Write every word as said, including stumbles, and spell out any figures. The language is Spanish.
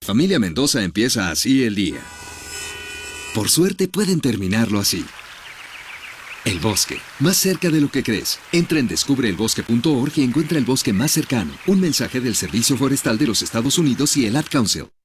familia Mendoza empieza así el día. Por suerte pueden terminarlo así. El bosque, más cerca de lo que crees. Entra en descubre el bosque punto org y encuentra el bosque más cercano. Un mensaje del Servicio Forestal de los Estados Unidos y el Ad Council.